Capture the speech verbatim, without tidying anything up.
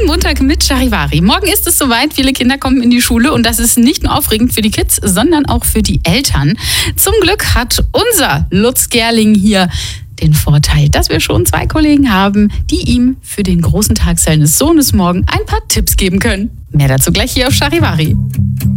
Montag mit Charivari. Morgen ist es soweit, viele Kinder kommen in die Schule und das ist nicht nur aufregend für die Kids, sondern auch für die Eltern. Zum Glück hat unser Lutz Gerling hier den Vorteil, dass wir schon zwei Kollegen haben, die ihm für den großen Tag seines Sohnes morgen ein paar Tipps geben können. Mehr dazu gleich hier auf Charivari.